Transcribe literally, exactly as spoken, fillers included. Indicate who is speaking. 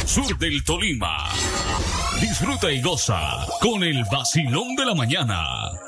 Speaker 1: sur del Tolima. Disfruta y goza con el vacilón de la mañana.